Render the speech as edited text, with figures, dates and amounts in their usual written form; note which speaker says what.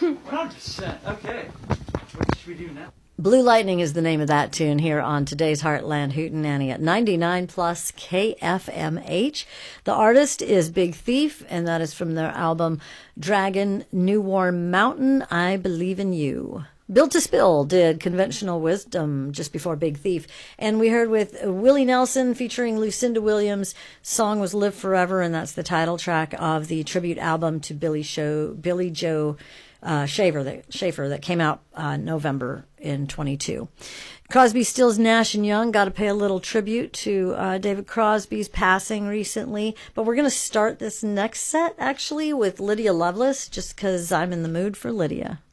Speaker 1: 100%. Okay. What should we do now?
Speaker 2: Blue Lightning is the name of that tune here on today's Heartland Hootenanny at 99 plus KFMH. The artist is Big Thief, and that is from their album Dragon, New Warm Mountain, I Believe in You. Built to Spill did Conventional Wisdom just before Big Thief. And we heard with Willie Nelson featuring Lucinda Williams. Song was Live Forever, and that's the title track of the tribute album to Billy Joe Shaver that came out November in 22. Crosby, Stills, Nash & Young got to pay a little tribute to David Crosby's passing recently. But we're going to start this next set, actually, with Lydia Lovelace, just because I'm in the mood for Lydia.